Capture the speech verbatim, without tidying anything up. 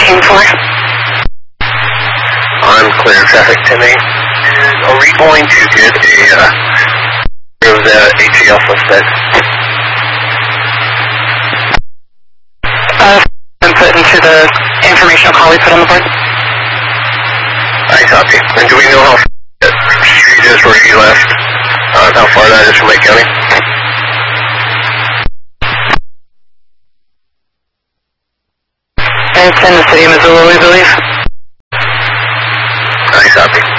looking for? On clear traffic ten A. Are we going to get a uh, of the A T L listed? Uh, and put into the informational call we put on the board. I copy. And do we know how far that street is where you left? Uh, how far that is from Lake County? And it's in the city of Missoula, we believe. I copy.